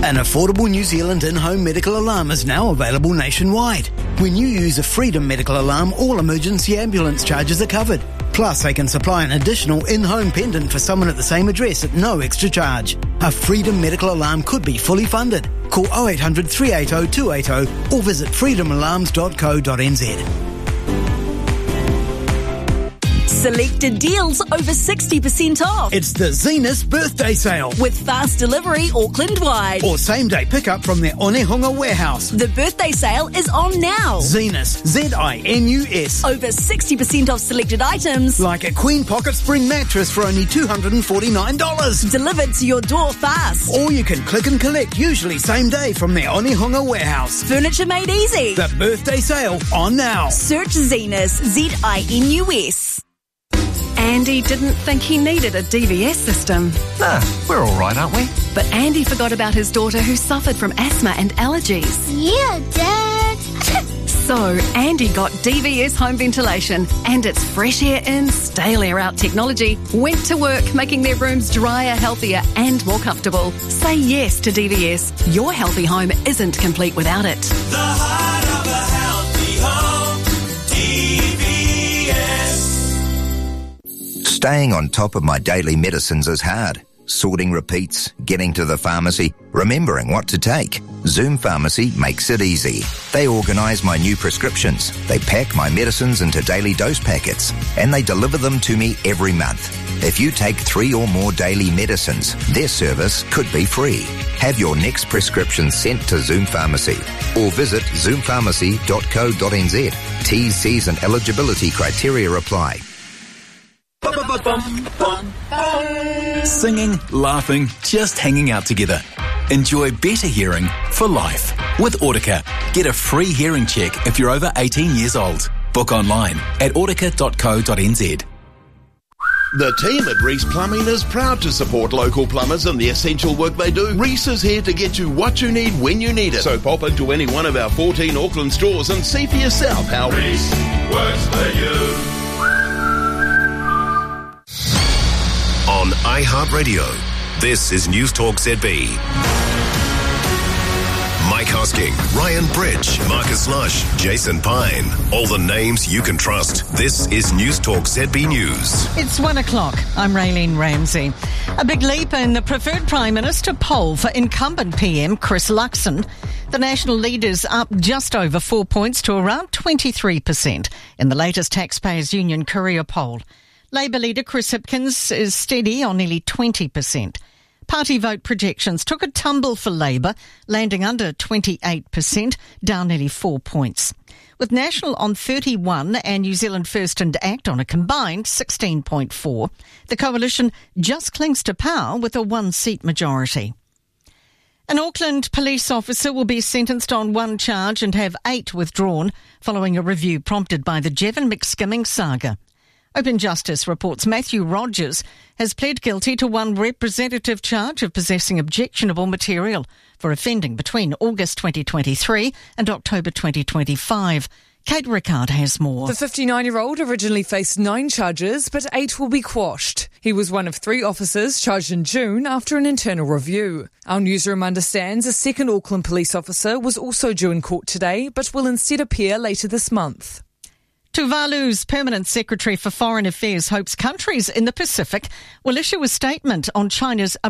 An affordable New Zealand in-home medical alarm is now available nationwide. When you use a Freedom medical alarm, all emergency ambulance charges are covered. Plus, they can supply an additional in-home pendant for someone at the same address at no extra charge. A Freedom medical alarm could be fully funded. Call 0800 380 280 or visit freedomalarms.co.nz. Selected deals over 60% off. It's the Zenus birthday sale. With fast delivery Auckland-wide. Or same-day pickup from their Onehunga warehouse. The birthday sale is on now. Zenus, Z-I-N-U-S. Over 60% off selected items. Like a Queen Pocket Spring mattress for only $249. Delivered to your door fast. Or you can click and collect, usually same day, from their Onehunga warehouse. Furniture made easy. The birthday sale on now. Search Zenus, Z-I-N-U-S. Andy didn't think he needed a DVS system. Nah, we're all right, aren't we? But Andy forgot about his daughter who suffered from asthma and allergies. Yeah, Dad. So Andy got DVS home ventilation and its fresh air in, stale air out technology went to work making their rooms drier, healthier and more comfortable. Say yes to DVS. Your healthy home isn't complete without it. The heart of a healthy home, DVS. Staying on top of my daily medicines is hard. Sorting repeats, getting to the pharmacy, remembering what to take. Zoom Pharmacy makes it easy. They organise my new prescriptions. They pack my medicines into daily dose packets, and they deliver them to me every month. If you take 3 or more daily medicines, their service could be free. Have your next prescription sent to Zoom Pharmacy or visit zoompharmacy.co.nz. T's, C's and eligibility criteria apply. Singing, laughing, just hanging out together. Enjoy better hearing for life. With Audica, get a free hearing check if you're over 18 years old. Book online at audica.co.nz. The team at Reese Plumbing is proud to support local plumbers and the essential work they do. Reese is here to get you what you need when you need it. So pop into any one of our 14 Auckland stores and see for yourself how Reese works for you. On iHeartRadio, this is News Talk ZB. Mike Hosking, Ryan Bridge, Marcus Lush, Jason Pine. All the names you can trust. This is News Talk ZB News. It's 1 o'clock. I'm Raylene Ramsey. A big leap in the preferred Prime Minister poll for incumbent PM Chris Luxon. The national leader's up just over 4 points to around 23% in the latest Taxpayers Union Courier poll. Labour leader Chris Hipkins is steady on nearly 20%. Party vote projections took a tumble for Labour, landing under 28%, down nearly 4 points. With National on 31 and New Zealand First and ACT on a combined 16.4, the coalition just clings to power with a 1-seat majority. An Auckland police officer will be sentenced on 1 charge and have 8 withdrawn following a review prompted by the Jevon McSkimming saga. Open Justice reports Matthew Rogers has pled guilty to 1 representative charge of possessing objectionable material for offending between August 2023 and October 2025. Kate Rickard has more. The 59-year-old originally faced 9 charges, but 8 will be quashed. He was one of 3 officers charged in June after an internal review. Our newsroom understands a second Auckland police officer was also due in court today, but will instead appear later this month. Tuvalu's Permanent Secretary for Foreign Affairs hopes countries in the Pacific will issue a statement on China's